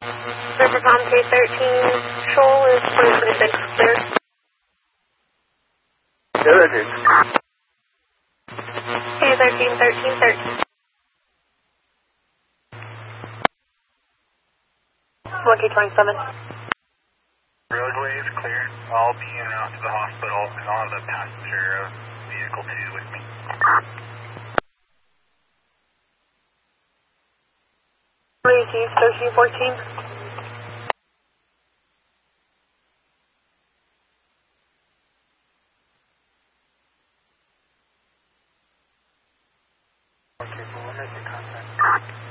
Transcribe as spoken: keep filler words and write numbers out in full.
Rivercom three thirteen, Shoal is twenty twenty-six clear. Good. K thirteen thirteen thirteen. Monkey twenty-seven. Roadway is clear. I'll be in and out to the hospital and I'll have the passenger of vehicle two with me. Receive thirteen fourteen. Okay, so we'll make the contact.